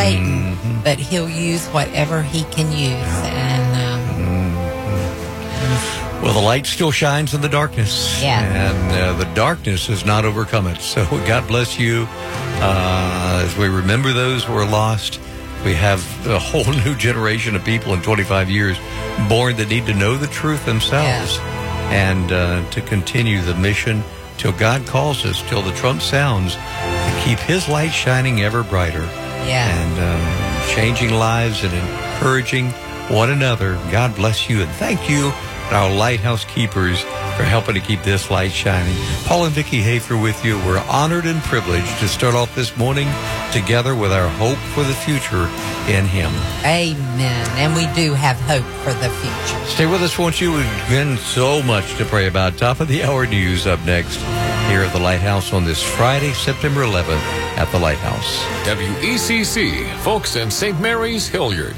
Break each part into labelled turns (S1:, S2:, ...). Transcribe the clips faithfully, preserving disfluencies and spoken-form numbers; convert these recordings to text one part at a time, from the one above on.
S1: Satan,
S2: Mm-hmm.
S1: but he'll use whatever he can use. And um,
S2: Well, the light still shines in the darkness.
S1: Yeah.
S2: And uh, the darkness has not overcome it. So God bless you. Uh, as we remember those who are lost, we have a whole new generation of people in twenty-five years born that need to know the truth themselves. And uh, to continue the mission till God calls us, till the trump sounds, to keep his light shining ever brighter.
S1: yeah.
S2: And um, changing lives and encouraging one another. God bless you, and thank you, our lighthouse keepers, for helping to keep this light shining. Paul and Vicki Hafer with you. We're honored and privileged to start off this morning together with our hope for the future in him.
S1: Amen. And we do have hope for the future.
S2: Stay with us, won't you? We've been so much to pray about. Top of the hour news up next here at the Lighthouse on this Friday, September eleventh at the Lighthouse.
S3: W E C C, folks in Saint Mary's, Hilliard.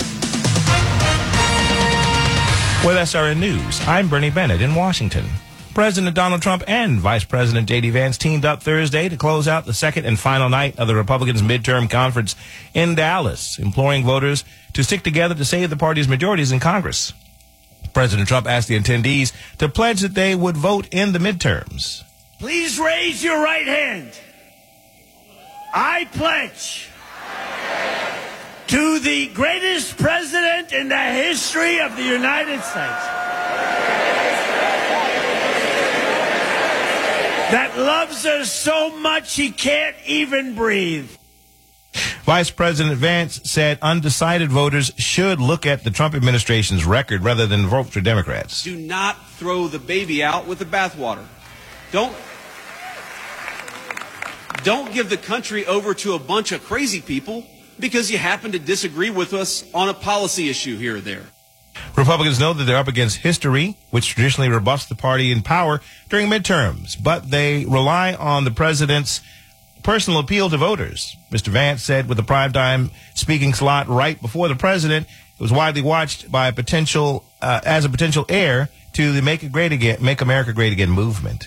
S4: With S R N News, I'm Bernie Bennett in Washington. President Donald Trump and Vice President J D Vance teamed up Thursday to close out the second and final night of the Republicans' midterm conference in Dallas, imploring voters to stick together to save the party's majorities in Congress. President Trump asked the attendees to pledge that they would vote in the midterms.
S5: Please raise your right hand. I pledge to the greatest president in the history of the United States that loves us so much he can't even breathe.
S4: Vice President Vance said undecided voters should look at the Trump administration's record rather than vote for Democrats.
S6: Do not throw the baby out with the bathwater. Don't Don't give the country over to a bunch of crazy people because you happen to disagree with us on a policy issue here or there.
S4: Republicans know that they're up against history, which traditionally rebuffs the party in power during midterms, but they rely on the president's personal appeal to voters. Mister Vance said with a primetime speaking slot right before the president, it was widely watched by a potential uh, as a potential heir to the Make It Great Again, Make America Great Again movement.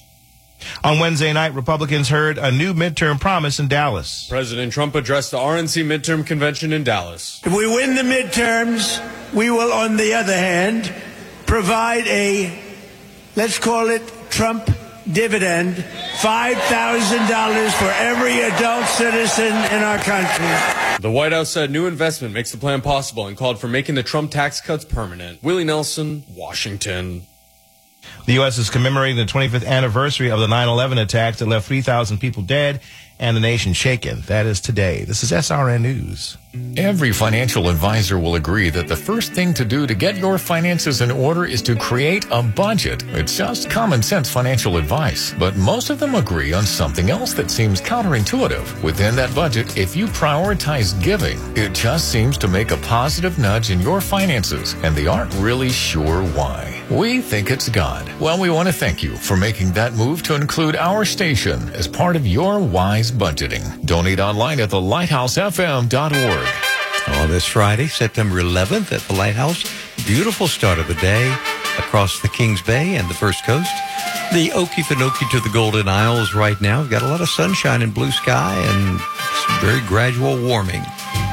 S4: On Wednesday night, Republicans heard a new midterm promise in Dallas.
S7: President Trump addressed the R N C midterm convention in Dallas.
S5: If we win the midterms, we will, on the other hand, provide a, let's call it Trump dividend, five thousand dollars for every adult citizen in our country.
S7: The White House said new investment makes the plan possible and called for making the Trump tax cuts permanent. Willie Nelson, Washington.
S4: The U S is commemorating the twenty-fifth anniversary of the nine eleven attacks that left three thousand people dead and the nation shaken. That is today. This is S R N News.
S3: Every financial advisor will agree that the first thing to do to get your finances in order is to create a budget. It's just common sense financial advice. But most of them agree on something else that seems counterintuitive. Within that budget, if you prioritize giving, it just seems to make a positive nudge in your finances, and they aren't really sure why. We think it's God. Well, we want to thank you for making that move to include our station as part of your wise budgeting. Donate online at the lighthouse f m dot org.
S2: On this Friday, September eleventh at the Lighthouse. Beautiful start of the day across the Kings Bay and the First Coast. The Okefenokee to the Golden Isles right now. We've got a lot of sunshine and blue sky and some very gradual warming.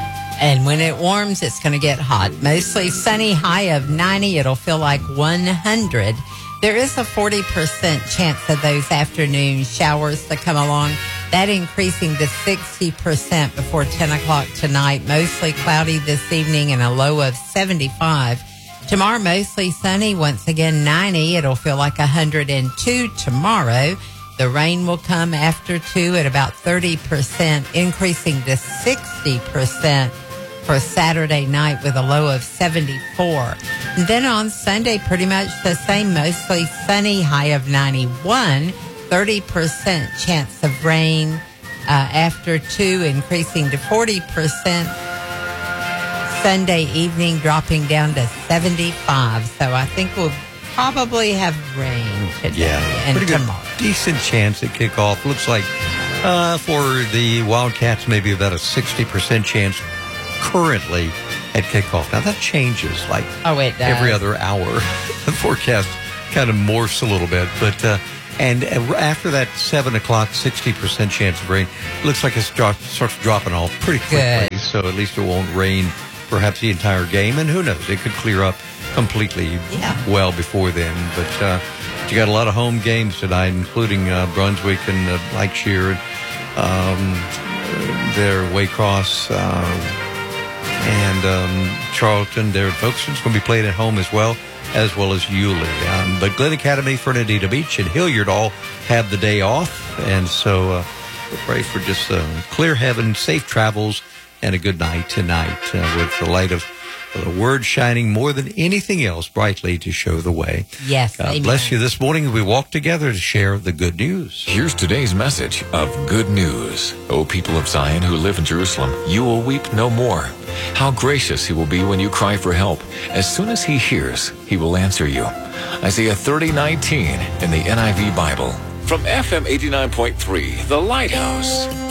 S1: And when it warms, it's going to get hot. Mostly sunny, high of ninety. It'll feel like one hundred. There is a forty percent chance of those afternoon showers to come along. That increasing to sixty percent before ten o'clock tonight. Mostly cloudy this evening and a low of seventy-five. Tomorrow, mostly sunny. Once again, ninety. It'll feel like one hundred two tomorrow. The rain will come after two at about thirty percent, increasing to sixty percent for Saturday night with a low of seventy-four. And then on Sunday, pretty much the same. Mostly sunny, high of ninety-one. thirty percent chance of rain uh, after two, increasing to forty percent. Sunday evening dropping down to seventy-five. So I think we'll probably have rain today
S2: Yeah,
S1: and
S2: pretty good,
S1: tomorrow.
S2: decent chance at kickoff. Looks like uh, for the Wildcats, maybe about a sixty percent chance currently at kickoff. Now that changes like
S1: Oh, it does.
S2: every other hour. The forecast kind of morphs a little bit, but uh, And after that seven o'clock, sixty percent chance of rain, it looks like it drop, starts dropping off pretty quickly.
S1: Good.
S2: So at least it won't rain perhaps the entire game. And who knows, it could clear up completely
S1: Yeah.
S2: well before then. But uh, you got a lot of home games tonight, including uh, Brunswick and uh, Blackshear, um, their Waycross, uh, and um, Charlton. Their Folkestone's going to be played at home as well, as well as Yulee. Um, but Glen Academy, Fernandina Beach, and Hilliard all have the day off. And so uh, we pray for just uh, clear heaven, safe travels, and a good night tonight uh, with the light of the Word shining more than anything else brightly to show the way.
S1: Yes,
S2: God
S1: amen.
S2: bless you this morning as we walk together to share the good news.
S3: Here's today's message of good news. O people of Zion who live in Jerusalem, you will weep no more. How gracious he will be when you cry for help. As soon as he hears, he will answer you. Isaiah thirty nineteen in the N I V Bible. From F M eighty-nine point three, The Lighthouse.